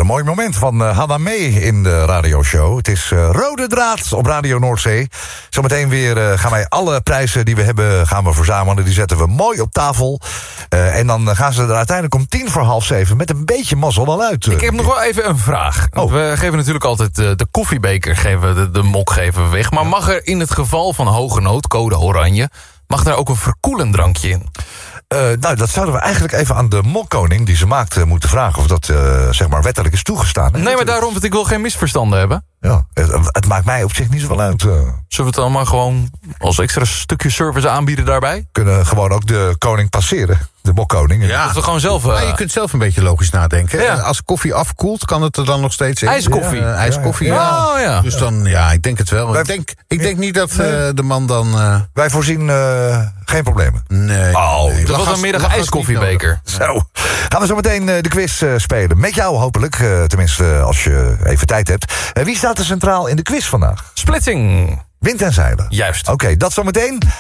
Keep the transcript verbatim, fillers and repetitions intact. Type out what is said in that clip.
mooi moment van uh, Hanna Mee in de radioshow. Het is uh, Rode Draad op Radio Noordzee. Zometeen weer uh, gaan wij alle prijzen die we hebben gaan we verzamelen. Die zetten we mooi op tafel. Uh, en dan gaan ze er uiteindelijk om tien voor half zeven met een beetje mazzel al uit. Uh. Ik heb nog wel even een vraag. Oh. We geven natuurlijk altijd uh, de koffiebeker, geven we, de, de mok geven we weg. Maar mag er in het geval van hoge nood, code oranje, mag daar ook een verkoelend drankje in? Uh, nou, dat zouden we eigenlijk even aan de mokkoning die ze maakt uh, moeten vragen of dat uh, zeg maar wettelijk is toegestaan. Hè? Nee, maar daarom, want ik wil geen misverstanden hebben. Ja, het, het maakt mij op zich niet zoveel uit. Uh. Zullen we het dan maar gewoon als extra stukje service aanbieden daarbij? Kunnen gewoon ook de koning passeren. De mokkoning. Ja. Dat we gewoon zelf... Uh, Maar je kunt zelf een beetje logisch nadenken. Ja. Als koffie afkoelt, kan het er dan nog steeds in? IJskoffie. Ja, uh, ijskoffie, ja. ja. Oh, ja. Dus dan, ja, ik denk het wel. Wij- Ik denk, ik denk niet dat uh, de man dan... Uh, Wij voorzien uh, geen problemen. nee. Oh, nee, dat was lachgas- een middag lachgas ijskoffiebeker. niet nodig. Zo. Gaan we zo meteen uh, de quiz uh, spelen. Met jou hopelijk. Uh, tenminste, uh, als je even tijd hebt. Uh, wie staat er centraal in de quiz vandaag? Splitsing. Wind en zeilen. Juist. Oké, okay, dat zometeen.